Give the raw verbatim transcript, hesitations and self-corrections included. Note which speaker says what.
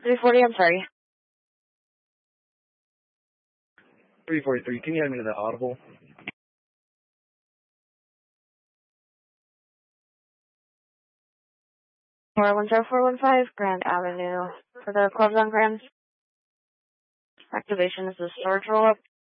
Speaker 1: three forty, I'm sorry.
Speaker 2: three forty-three, can you add me to the audible?
Speaker 1: four one zero four one five Grand Avenue. For the clubs on Grand. Activation is the storage roll-up.